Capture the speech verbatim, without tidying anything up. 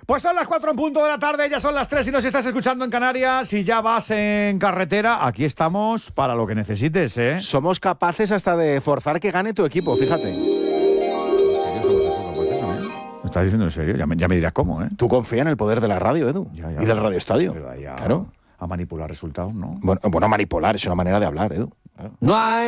Pues son las cuatro en punto de la tarde, ya son las tres y nos estás escuchando en Canarias. Si ya vas en carretera, aquí estamos para lo que necesites, ¿eh? Somos capaces hasta de forzar que gane tu equipo, fíjate. ¿Me estás diciendo en serio? Ya me, ya me dirás cómo, ¿eh? Tú confía en el poder de la radio, Edu, Ya, ya, y del Radio Estadio. Pero ya Claro. A manipular resultados, ¿no? Bueno, bueno, manipular es una manera de hablar, Edu. Claro. No hay